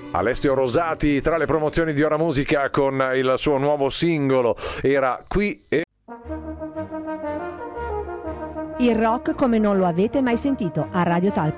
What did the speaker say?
Alessio Rosati tra le promozioni di Ora Musica con il suo nuovo singolo, era Qui e... Il rock come non lo avete mai sentito a Radio Talpa.